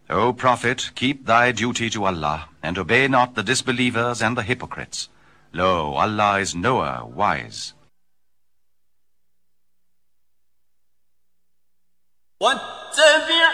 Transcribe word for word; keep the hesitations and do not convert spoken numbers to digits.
O Prophet, keep thy duty to Allah, and obey not the disbelievers and the hypocrites. Lo, Allah is knower, wise. واتبع